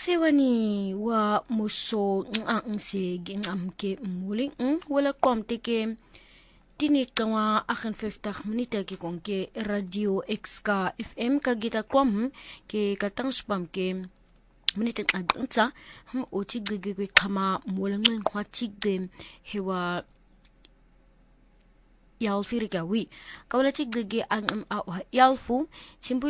Sewani wa muso ang si ginamke muli wala kwamte ke tiniqwa 58 minute ke konke radio XK FM kagita kwam ke katang spam ke minute agtsa o tigge ke kama wala ngin kwa tigge hewa yalfiriga wi kawala tigge ang yalfu